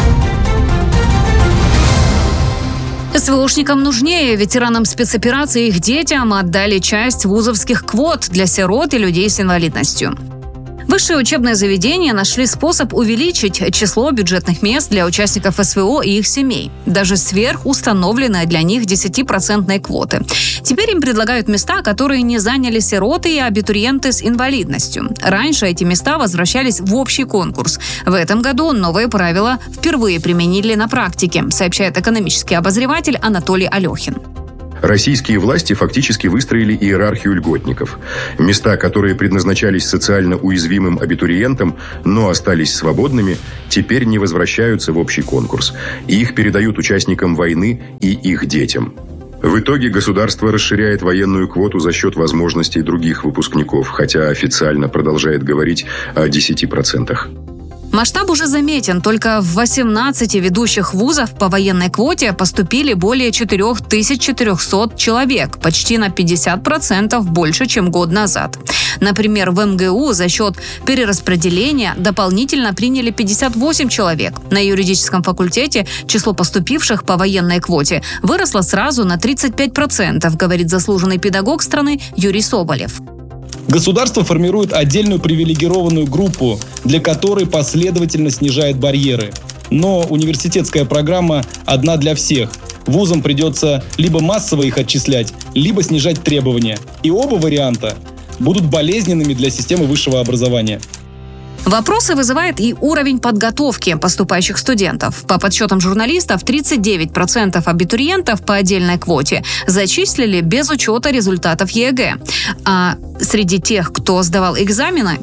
СВОшникам нужнее. Ветеранам спецоперации и их детям отдали часть вузовских квот для сирот и людей с инвалидностью. Высшие учебные заведения нашли способ увеличить число бюджетных мест для участников СВО и их семей, даже сверх установленной для них 10% квоты. Теперь им предлагают места, которые не заняли сироты и абитуриенты с инвалидностью. Раньше эти места возвращались в общий конкурс. В этом году новые правила впервые применили на практике, сообщает экономический обозреватель Анатолий Алехин. Российские власти фактически выстроили иерархию льготников. Места, которые предназначались социально уязвимым абитуриентам, но остались свободными, теперь не возвращаются в общий конкурс. Их передают участникам войны и их детям. В итоге государство расширяет военную квоту за счет возможностей других выпускников, хотя официально продолжает говорить о 10%. Масштаб уже заметен. Только в 18 ведущих вузов по военной квоте поступили более 4400 человек, почти на 50% больше, чем год назад. Например, в МГУ за счет перераспределения дополнительно приняли 58 человек. На юридическом факультете число поступивших по военной квоте выросло сразу на 35%, говорит заслуженный педагог страны Юрий Соболев. Государство формирует отдельную привилегированную группу, для которой последовательно снижает барьеры. Но университетская программа одна для всех. Вузам придется либо массово их отчислять, либо снижать требования. И оба варианта будут болезненными для системы высшего образования. Вопросы вызывает и уровень подготовки поступающих студентов. По подсчетам журналистов, 39% абитуриентов по отдельной квоте зачислили без учета результатов ЕГЭ. А среди тех, кто сдавал экзамены,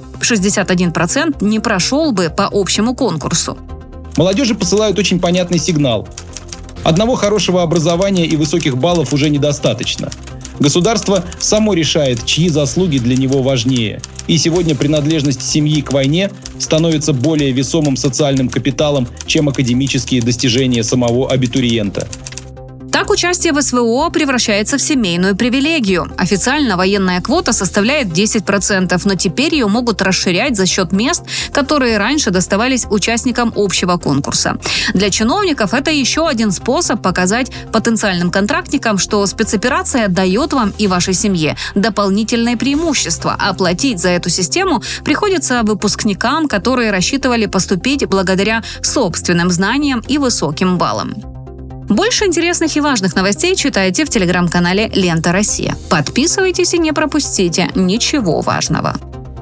61% не прошел бы по общему конкурсу. Молодежи посылают очень понятный сигнал. Одного хорошего образования и высоких баллов уже недостаточно. Государство само решает, чьи заслуги для него важнее. И сегодня принадлежность семьи к войне становится более весомым социальным капиталом, чем академические достижения самого абитуриента. Так участие в СВО превращается в семейную привилегию. Официально военная квота составляет 10%, но теперь ее могут расширять за счет мест, которые раньше доставались участникам общего конкурса. Для чиновников это еще один способ показать потенциальным контрактникам, что спецоперация дает вам и вашей семье дополнительное преимущество, а платить за эту систему приходится выпускникам, которые рассчитывали поступить благодаря собственным знаниям и высоким баллам. Больше интересных и важных новостей читайте в телеграм-канале «Лента Россия». Подписывайтесь и не пропустите ничего важного.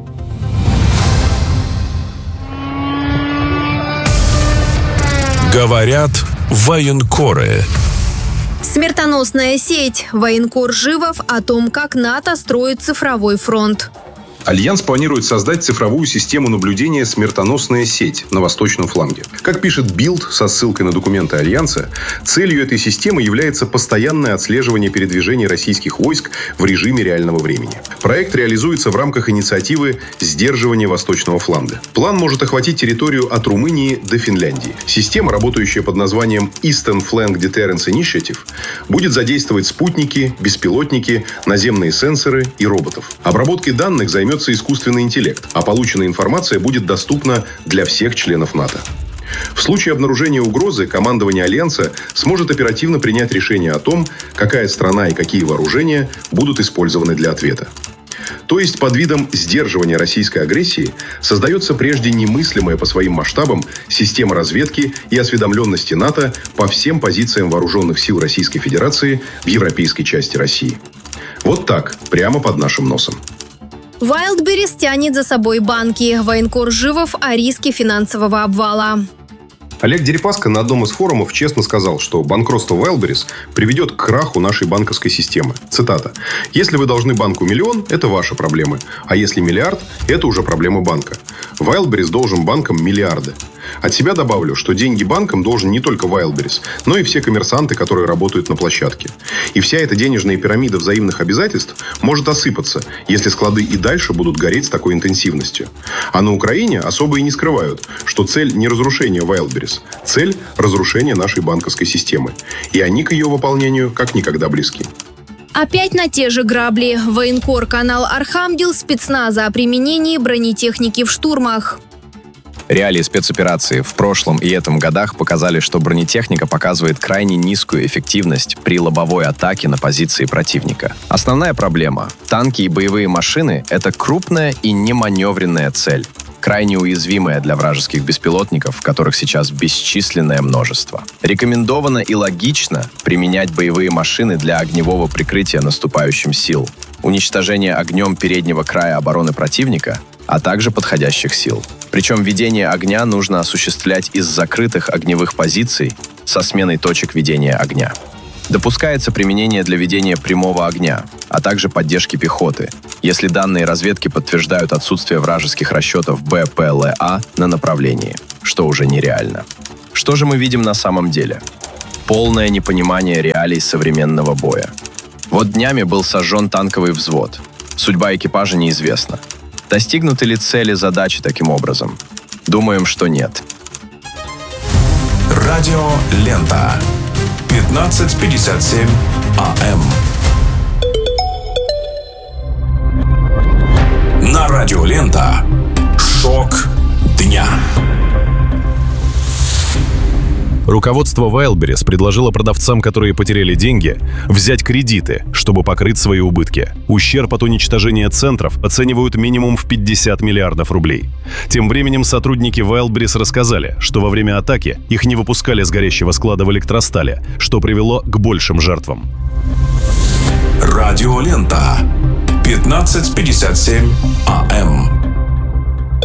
Говорят военкоры. Смертоносная сеть. Военкор Живов о том, как НАТО строит цифровой фронт. Альянс планирует создать цифровую систему наблюдения «Смертоносная сеть» на восточном фланге. Как пишет Билд со ссылкой на документы Альянса, целью этой системы является постоянное отслеживание передвижений российских войск в режиме реального времени. Проект реализуется в рамках инициативы «Сдерживание восточного фланга». План может охватить территорию от Румынии до Финляндии. Система, работающая под названием Eastern Flank Deterrence Initiative, будет задействовать спутники, беспилотники, наземные сенсоры и роботов. Обработкой данных займется искусственный интеллект, а полученная информация будет доступна для всех членов НАТО. В случае обнаружения угрозы командование Альянса сможет оперативно принять решение о том, какая страна и какие вооружения будут использованы для ответа. То есть под видом сдерживания российской агрессии создается прежде немыслимая по своим масштабам система разведки и осведомленности НАТО по всем позициям вооруженных сил Российской Федерации в европейской части России. Вот так, прямо под нашим носом. Wildberries тянет за собой банки. Военкор Живов о риске финансового обвала. Олег Дерипаска на одном из форумов честно сказал, что банкротство Wildberries приведет к краху нашей банковской системы. Цитата. «Если вы должны банку миллион, это ваши проблемы. А если миллиард, это уже проблемы банка. Wildberries должен банкам миллиарды». От себя добавлю, что деньги банкам должен не только Wildberries, но и все коммерсанты, которые работают на площадке. И вся эта денежная пирамида взаимных обязательств может осыпаться, если склады и дальше будут гореть с такой интенсивностью. А на Украине особо и не скрывают, что цель не разрушение Wildberries, цель – разрушение нашей банковской системы. И они к ее выполнению как никогда близки. Опять на те же грабли. Военкор канал Архангел спецназа о применении бронетехники в штурмах. Реалии спецоперации в прошлом и этом годах показали, что бронетехника показывает крайне низкую эффективность при лобовой атаке на позиции противника. Основная проблема – танки и боевые машины – это крупная и неманевренная цель, крайне уязвимая для вражеских беспилотников, которых сейчас бесчисленное множество. Рекомендовано и логично применять боевые машины для огневого прикрытия наступающим сил, уничтожения огнем переднего края обороны противника, а также подходящих сил. Причем ведение огня нужно осуществлять из закрытых огневых позиций со сменой точек ведения огня. Допускается применение для ведения прямого огня, а также поддержки пехоты, если данные разведки подтверждают отсутствие вражеских расчетов БПЛА на направлении, что уже нереально. Что же мы видим на самом деле? Полное непонимание реалий современного боя. Вот днями был сожжен танковый взвод. Судьба экипажа неизвестна. Достигнуты ли цели задачи таким образом? Думаем, что нет. Радио Лента. 15:57 АМ. На Радио Лента. Шок дня. Руководство Wildberries предложило продавцам, которые потеряли деньги, взять кредиты, чтобы покрыть свои убытки. Ущерб от уничтожения центров оценивают минимум в 50 миллиардов рублей. Тем временем сотрудники Wildberries рассказали, что во время атаки их не выпускали с горящего склада в электростале, что привело к большим жертвам. Радио Лента. 15:57 АМ.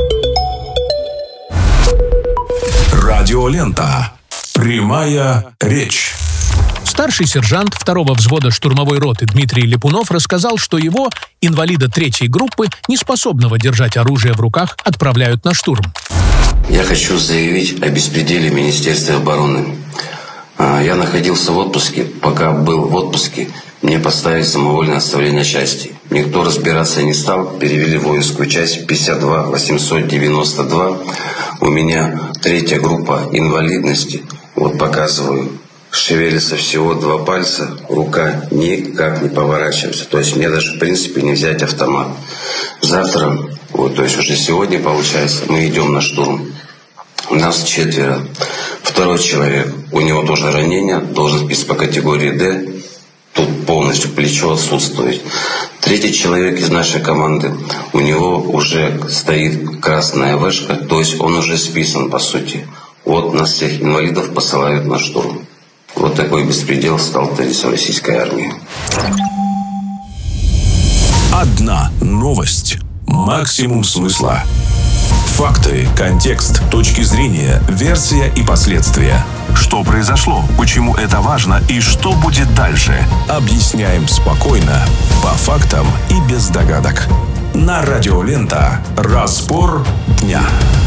Радио Лента. Прямая речь. Старший сержант 2-го взвода штурмовой роты Дмитрий Липунов рассказал, что его, инвалида 3-й группы, неспособного держать оружие в руках, отправляют на штурм. Я хочу заявить о беспределе Министерства обороны. Я находился в отпуске. Пока был в отпуске, мне поставили самовольное оставление части. Никто разбираться не стал. Перевели в воинскую часть 52-892. У меня 3-я группа инвалидности. Вот показываю. Шевелится всего 2 пальца. Рука никак не поворачивается. То есть мне даже в принципе не взять автомат. Завтра, вот, то есть уже сегодня получается, мы идем на штурм. У нас 4. 2-й человек, у него тоже ранение, должен быть по категории D. Тут полностью плечо отсутствует. 3-й человек из нашей команды, у него уже стоит красная вышка, то есть он уже списан по сути. Вот нас всех инвалидов посылают на штурм. Вот такой беспредел стал твориться в российской армии. Одна новость. Максимум смысла. Факты, контекст, точки зрения, версия и последствия. Что произошло, почему это важно и что будет дальше. Объясняем спокойно, по фактам и без догадок. На Радио Лента. Разбор дня.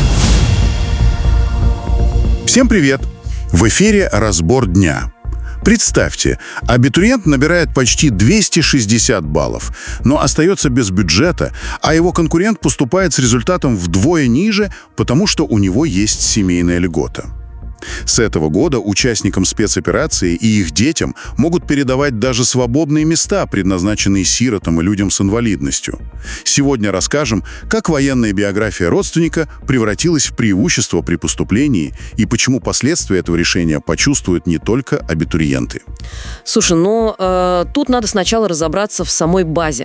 Всем привет! В эфире «Разбор дня». Представьте, абитуриент набирает почти 260 баллов, но остается без бюджета, а его конкурент поступает с результатом вдвое ниже, потому что у него есть семейная льгота. С этого года участникам спецоперации и их детям могут передавать даже свободные места, предназначенные сиротам и людям с инвалидностью. Сегодня расскажем, как военная биография родственника превратилась в преимущество при поступлении и почему последствия этого решения почувствуют не только абитуриенты. Слушай, тут надо сначала разобраться в самой базе.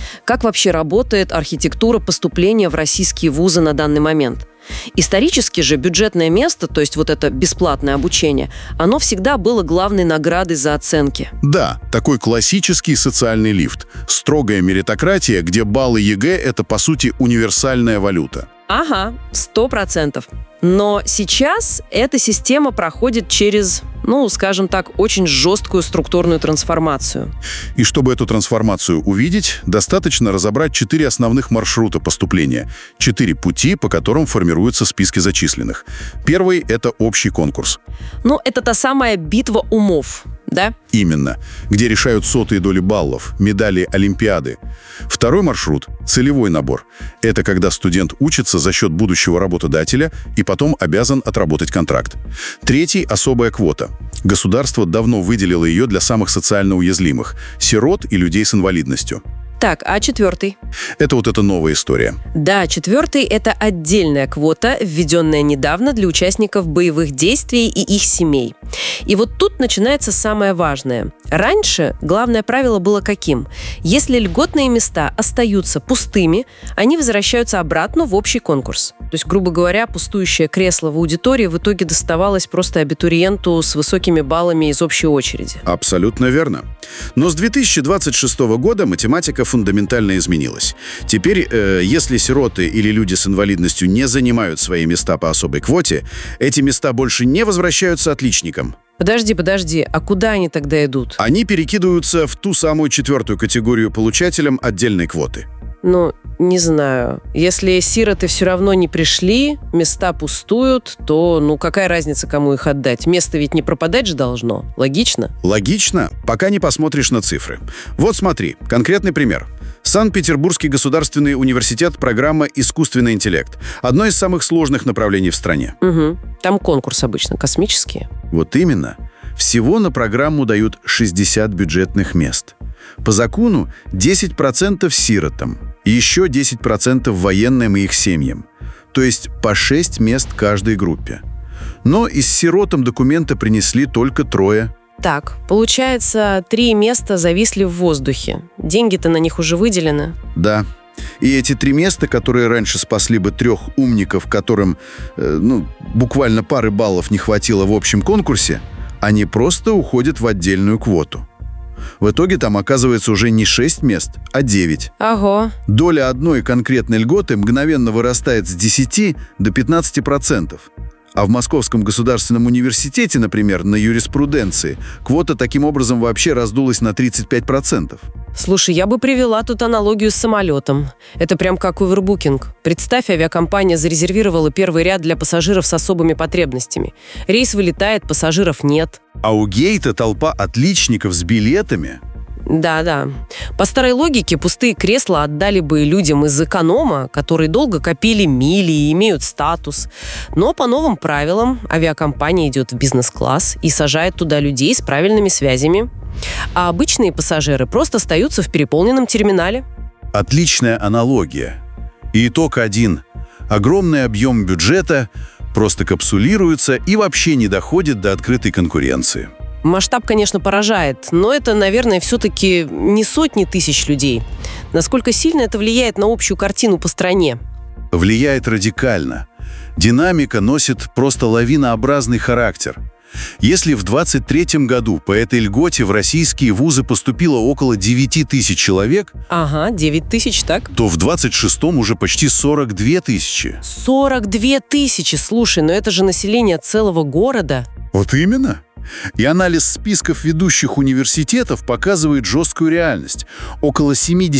Как вообще работает архитектура поступления в российские вузы на данный момент? Исторически же бюджетное место, то есть вот это бесплатное обучение, оно всегда было главной наградой за оценки. Да, такой классический социальный лифт. Строгая меритократия, где баллы ЕГЭ – это, по сути, универсальная валюта. Ага, 100%. Но сейчас эта система проходит через, скажем так, очень жесткую структурную трансформацию. И чтобы эту трансформацию увидеть, достаточно разобрать 4 основных маршрута поступления, 4 пути, по которым формируются списки зачисленных. Первый – это общий конкурс. Это та самая битва умов, да? Именно. Где решают сотые доли баллов, медали Олимпиады. Второй маршрут – целевой набор. Это когда студент учится за счет будущего работодателя и потом обязан отработать контракт. Третий – особая квота. Государство давно выделило ее для самых социально уязвимых – сирот и людей с инвалидностью. Так, а четвертый? Это эта новая история. Да, четвертый – это отдельная квота, введенная недавно для участников боевых действий и их семей. И вот тут начинается самое важное. Раньше главное правило было каким? Если льготные места остаются пустыми, они возвращаются обратно в общий конкурс. То есть, грубо говоря, пустующее кресло в аудитории в итоге доставалось просто абитуриенту с высокими баллами из общей очереди. Абсолютно верно. Но с 2026 года математика фундаментально изменилась. Теперь, если сироты или люди с инвалидностью не занимают свои места по особой квоте, эти места больше не возвращаются отличникам. Подожди, а куда они тогда идут? Они перекидываются в ту самую 4-ю категорию получателям отдельной квоты. Не знаю. Если сироты все равно не пришли, места пустуют, то, какая разница, кому их отдать? Место ведь не пропадать же должно. Логично? Логично, пока не посмотришь на цифры. Вот смотри, конкретный пример. Санкт-Петербургский государственный университет, программа «Искусственный интеллект». Одно из самых сложных направлений в стране. Угу. Там конкурс обычно космический. Вот именно. Всего на программу дают 60 бюджетных мест. По закону 10% сиротам, еще 10% военным и их семьям. То есть по 6 мест каждой группе. Но из сиротам документы принесли только 3. Так, получается, 3 места зависли в воздухе. Деньги-то на них уже выделены. Да. И эти 3 места, которые раньше спасли бы 3 умников, которым, буквально пары баллов не хватило в общем конкурсе, они просто уходят в отдельную квоту. В итоге там оказывается уже не 6 мест, а 9. Ого. Доля одной конкретной льготы мгновенно вырастает с 10 до 15%. А в Московском государственном университете, например, на юриспруденции, квота таким образом вообще раздулась на 35%. Слушай, я бы привела тут аналогию с самолетом. Это прям как овербукинг. Представь, авиакомпания зарезервировала первый ряд для пассажиров с особыми потребностями. Рейс вылетает, пассажиров нет. А у гейта толпа отличников с билетами. Да. По старой логике, пустые кресла отдали бы людям из эконома, которые долго копили мили и имеют статус. Но по новым правилам авиакомпания идет в бизнес-класс и сажает туда людей с правильными связями. А обычные пассажиры просто остаются в переполненном терминале. Отличная аналогия. И итог один. Огромный объем бюджета просто капсулируется и вообще не доходит до открытой конкуренции. Масштаб, конечно, поражает, но это, наверное, все-таки не сотни тысяч людей. Насколько сильно это влияет на общую картину по стране? Влияет радикально. Динамика носит просто лавинообразный характер. Если в 2023 году по этой льготе в российские вузы поступило около 9 тысяч человек, 9 тысяч, так? То в 26-м уже почти 42 тысячи. 42 тысячи? Слушай, но это же население целого города. Вот именно. И анализ списков ведущих университетов показывает жесткую реальность. Около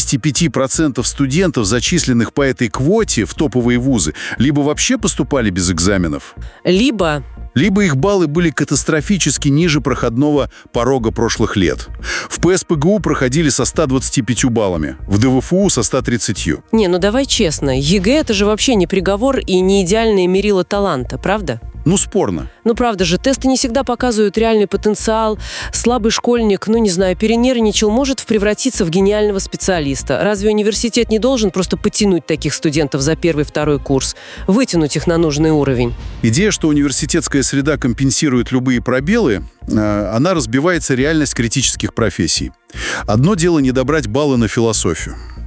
75% студентов, зачисленных по этой квоте в топовые вузы, либо вообще поступали без экзаменов, либо их баллы были катастрофически ниже проходного порога прошлых лет. В ПСПГУ проходили со 125 баллами, в ДВФУ со 130. Давай честно, ЕГЭ это же вообще не приговор и не идеальное мерило таланта, правда? Спорно. Правда же, тесты не всегда показывают реальный потенциал. Слабый школьник, перенервничал, может превратиться в гениального специалиста. Разве университет не должен просто потянуть таких студентов за 1-2 курс, вытянуть их на нужный уровень? Идея, что университетская среда компенсирует любые пробелы, она разбивается реальность критических профессий. Одно дело не добрать баллы на философию.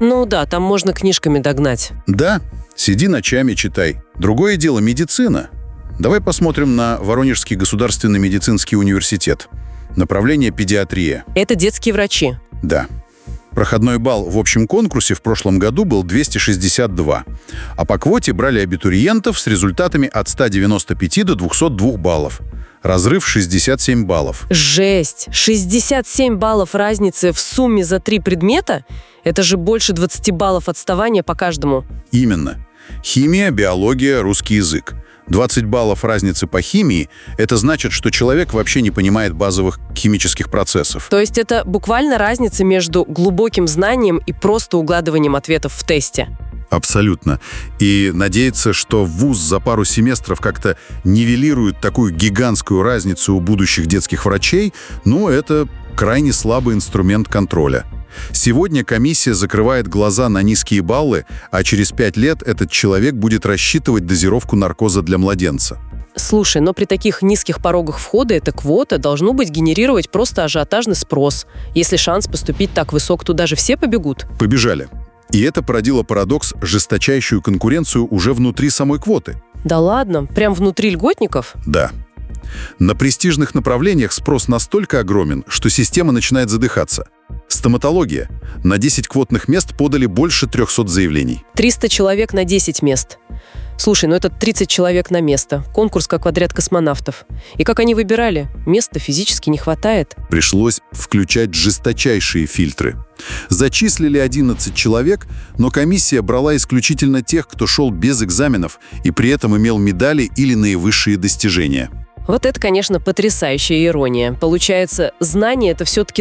Ну да, там можно книжками догнать. Да, сиди ночами читай. Другое дело медицина. Давай посмотрим на Воронежский государственный медицинский университет. Направление педиатрия. Это детские врачи. Да. Проходной балл в общем конкурсе в прошлом году был 262. А по квоте брали абитуриентов с результатами от 195 до 202 баллов. Разрыв 67 баллов. Жесть! 67 баллов разницы в сумме за 3 предмета? Это же больше 20 баллов отставания по каждому. Именно. Химия, биология, русский язык. 20 баллов разницы по химии – это значит, что человек вообще не понимает базовых химических процессов. То есть это буквально разница между глубоким знанием и просто угадыванием ответов в тесте. Абсолютно. И надеяться, что вуз за пару семестров как-то нивелирует такую гигантскую разницу у будущих детских врачей, это крайне слабый инструмент контроля. Сегодня комиссия закрывает глаза на низкие баллы, а через 5 лет этот человек будет рассчитывать дозировку наркоза для младенца. Слушай, но при таких низких порогах входа эта квота должно быть генерировать просто ажиотажный спрос. Если шанс поступить так высок, туда же все побегут. Побежали. И это породило парадокс, жесточайшую конкуренцию уже внутри самой квоты. Да ладно? Прям внутри льготников? Да. На престижных направлениях спрос настолько огромен, что система начинает задыхаться. Стоматология. На 10 квотных мест подали больше 300 заявлений. 300 человек на 10 мест. Слушай, это 30 человек на место. Конкурс как в отряд космонавтов. И как они выбирали? Места физически не хватает. Пришлось включать жесточайшие фильтры. Зачислили 11 человек, но комиссия брала исключительно тех, кто шел без экзаменов и при этом имел медали или наивысшие достижения. Вот это, конечно, потрясающая ирония. Получается, знание – это все-таки